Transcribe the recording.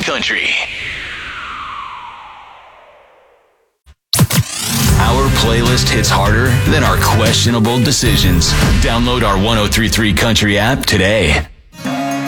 Country. Our playlist hits harder than our questionable decisions. Download our 103.3 Country app today.